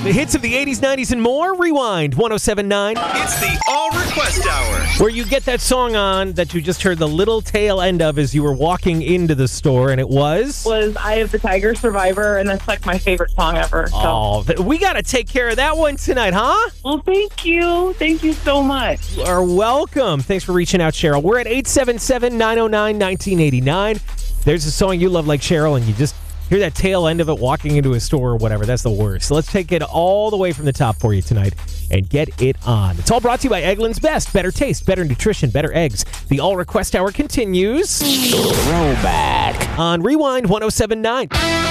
The hits of the 80s, 90s, and more. Rewind 1079. It's the All Request Hour. Where you get that song on that you just heard the little tail end of as you were walking into the store, and it was Eye of the Tiger, Survivor, and that's like my favorite song ever. So. Oh, we got to take care of that one tonight, huh? Well, thank you. Thank you so much. You are welcome. Thanks for reaching out, Cheryl. We're at 877-909-1989. There's a song you love like Cheryl, and you just hear that tail end of it walking into a store or whatever. That's the worst. So let's take it all the way from the top for you tonight and get it on. It's all brought to you by Eggland's Best. Better taste, better nutrition, better eggs. The All Request Hour continues. Throwback on Rewind 1079.